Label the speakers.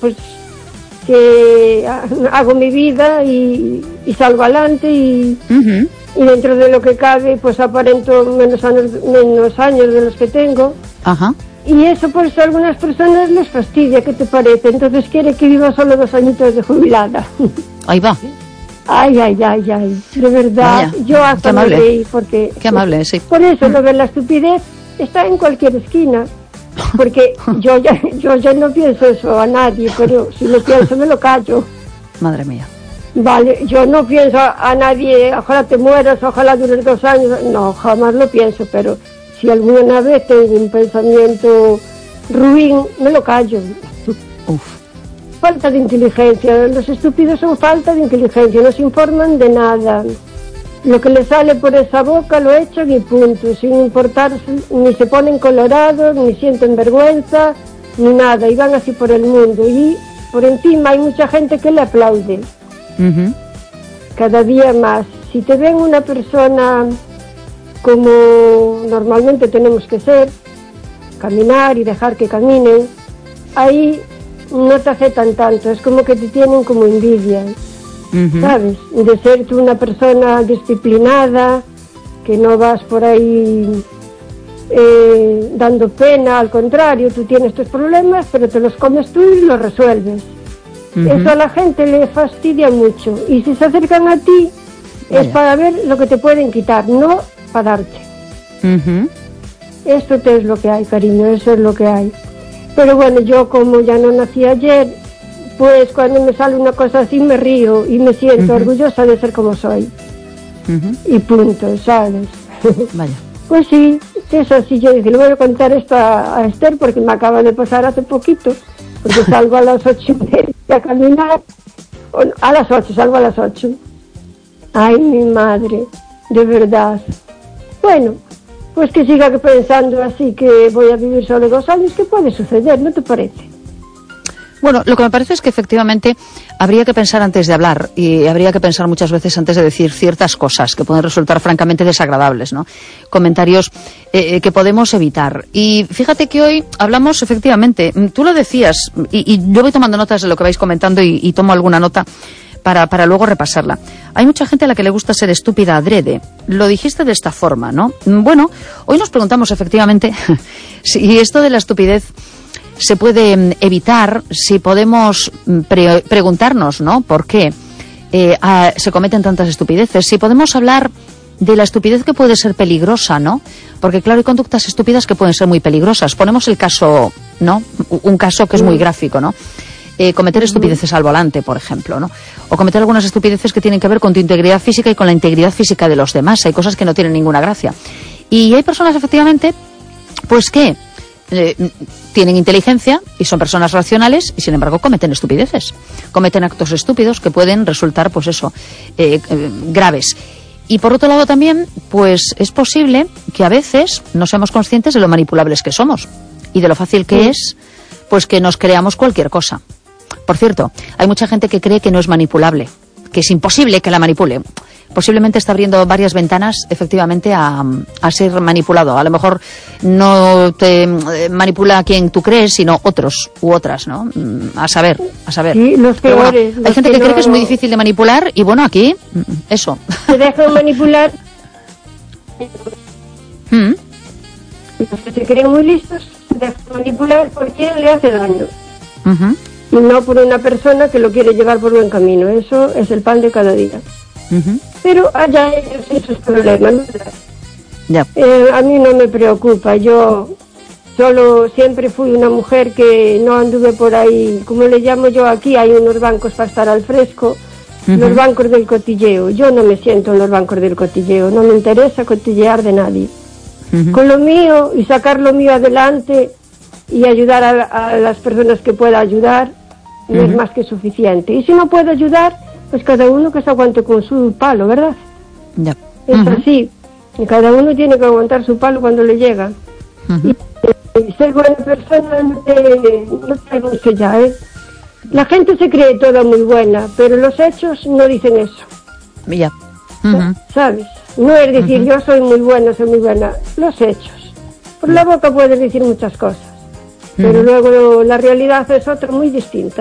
Speaker 1: pues que hago mi vida y salgo adelante y dentro de lo que cabe pues aparento menos años de los que tengo.
Speaker 2: Ajá.
Speaker 1: Y eso pues a algunas personas les fastidia, ¿qué te parece? Entonces quiere que viva solo 2 añitos de jubilada.
Speaker 2: Ahí va.
Speaker 1: Ay, de verdad.
Speaker 2: Vaya,
Speaker 1: yo hasta me reí porque...
Speaker 2: Qué amable, sí.
Speaker 1: Por eso lo de la estupidez está en cualquier esquina. Porque yo ya no pienso eso a nadie, pero si lo pienso me lo callo.
Speaker 2: Madre mía.
Speaker 1: Vale, yo no pienso a nadie, ojalá te mueras, ojalá dures 2 años. No, jamás lo pienso, pero si alguna vez tengo un pensamiento ruin, me lo callo.
Speaker 2: Uf.
Speaker 1: Falta de inteligencia. Los estúpidos son falta de inteligencia, no se informan de nada. Lo que les sale por esa boca lo echan y punto, sin importar, ni se ponen colorados, ni sienten vergüenza, ni nada, y van así por el mundo. Y por encima hay mucha gente que le aplaude. Cada día más. Si te ven una persona como normalmente tenemos que ser, caminar y dejar que caminen, ahí no te aceptan tanto, es como que te tienen como envidia, ¿sabes? De ser tú una persona disciplinada, que no vas por ahí dando pena, al contrario, tú tienes tus problemas, pero te los comes tú y los resuelves. Eso a la gente le fastidia mucho, y si se acercan a ti es para ver lo que te pueden quitar, no para darte. Esto es lo que hay, cariño, eso es lo que hay. Pero bueno, yo como ya no nací ayer, pues cuando me sale una cosa así me río y me siento orgullosa de ser como soy. Y punto, ¿sabes?
Speaker 2: Vaya.
Speaker 1: Pues sí, es así. Yo dije, le voy a contar esto a Esther porque me acaba de pasar hace poquito, porque salgo a las 8:30 a caminar. A las 8, salgo a las 8. Ay, mi madre, de verdad. Bueno, pues que siga pensando así, que voy a vivir solo 2 años, ¿qué puede suceder? ¿No te parece?
Speaker 2: Bueno, lo que me parece es que efectivamente habría que pensar antes de hablar y habría que pensar muchas veces antes de decir ciertas cosas que pueden resultar francamente desagradables, ¿no? Comentarios que podemos evitar. Y fíjate que hoy hablamos efectivamente, tú lo decías, y yo voy tomando notas de lo que vais comentando y tomo alguna nota para luego repasarla. Hay mucha gente a la que le gusta ser estúpida adrede. Lo dijiste de esta forma, ¿no? Bueno, hoy nos preguntamos efectivamente si esto de la estupidez se puede evitar, si podemos preguntarnos, ¿no? ¿Por qué se cometen tantas estupideces? Si podemos hablar de la estupidez que puede ser peligrosa, ¿no? Porque claro, hay conductas estúpidas que pueden ser muy peligrosas. Ponemos el caso, ¿no? Un caso que es muy gráfico, ¿no? Cometer estupideces al volante, por ejemplo, ¿no? O cometer algunas estupideces que tienen que ver con tu integridad física y con la integridad física de los demás. Hay cosas que no tienen ninguna gracia. Y hay personas, efectivamente, pues que tienen inteligencia y son personas racionales y, sin embargo, cometen estupideces. Cometen actos estúpidos que pueden resultar, pues eso, graves. Y por otro lado también, pues es posible que a veces no seamos conscientes de lo manipulables que somos y de lo fácil que es, pues que nos creamos cualquier cosa. Por cierto, hay mucha gente que cree que no es manipulable, que es imposible que la manipule. Posiblemente está abriendo varias ventanas, efectivamente, a ser manipulado. A lo mejor no te manipula quien tú crees, sino otros u otras, ¿no? A saber.
Speaker 1: Sí, los peores.
Speaker 2: Bueno, hay gente que cree que es muy difícil de manipular y, bueno, aquí, eso.
Speaker 1: Se dejan manipular. Los que se creen muy listos se dejan manipular por quien le hace daño. Y no por una persona que lo quiere llevar por buen camino. Eso es el pan de cada día. Pero allá ellos y sus problemas, ¿no?
Speaker 2: Ya.
Speaker 1: A mí no me preocupa. Yo siempre fui una mujer que no anduve por ahí, como le llamo yo aquí, hay unos bancos para estar al fresco, los bancos del cotilleo. Yo no me siento en los bancos del cotilleo, no me interesa cotillear de nadie. Con lo mío y sacar lo mío adelante y ayudar a las personas que pueda ayudar, no es más que suficiente. Y si no puedo ayudar, pues cada uno que se aguante con su palo, ¿verdad?
Speaker 2: Ya.
Speaker 1: Es así. Y cada uno tiene que aguantar su palo cuando le llega. Y ser buena persona no te gusta ya, ¿eh? La gente se cree toda muy buena, pero los hechos no dicen eso.
Speaker 2: Ya.
Speaker 1: ¿Sabes? No es decir yo soy muy buena. Los hechos. Por la boca puedes decir muchas cosas, pero luego la realidad es otra muy distinta.